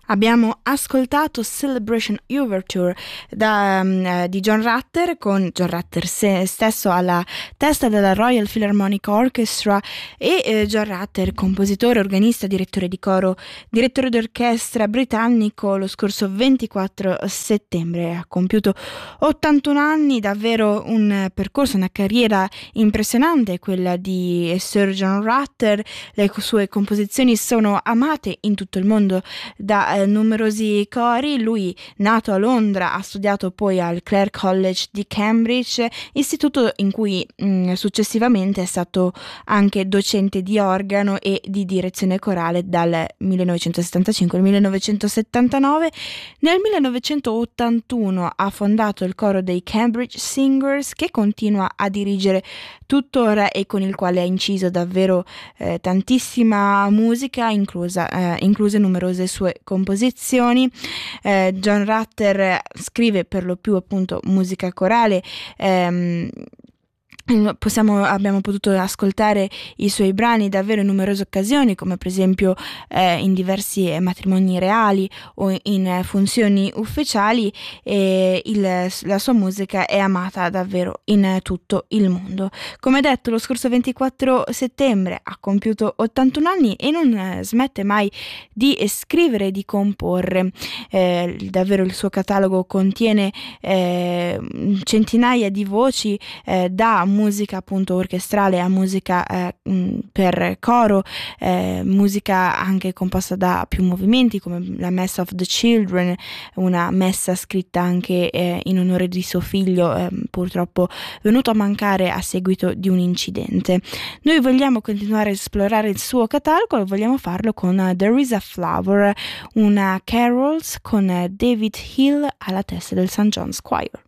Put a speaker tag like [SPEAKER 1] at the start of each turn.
[SPEAKER 1] Abbiamo ascoltato Celebration Overture di John Rutter, con John Rutter stesso alla testa della Royal Philharmonic Orchestra e John Rutter, compositore, organista, direttore di coro, direttore d'orchestra britannico, lo scorso 24 settembre. Ha compiuto 81 anni, davvero un percorso, una carriera impressionante quella di Sir John Rutter. Le sue composizioni sono amate in tutto il mondo da numerosi cori. Lui, nato a Londra, ha studiato poi al Clare College di Cambridge, istituto in cui successivamente è stato anche docente di organo e di direzione corale dal 1975 al 1979. Nel 1981 ha fondato il coro dei Cambridge Singers, che continua a dirigere tuttora e con il quale ha inciso davvero tantissima musica, incluse numerose sue composizioni. John Rutter scrive per lo più appunto musica corale. Abbiamo potuto ascoltare i suoi brani davvero in numerose occasioni, come per esempio in diversi matrimoni reali o in funzioni ufficiali, e la sua musica è amata davvero in tutto il mondo. Come detto, lo scorso 24 settembre ha compiuto 81 anni e non smette mai di scrivere e di comporre. Davvero il suo catalogo contiene centinaia di voci, da musica appunto orchestrale a musica per coro, musica anche composta da più movimenti, come la Mass of the Children, una messa scritta anche in onore di suo figlio, purtroppo venuto a mancare a seguito di un incidente. Noi vogliamo continuare a esplorare il suo catalogo e vogliamo farlo con There is a Flower, una carols con David Hill alla testa del St. John's Choir.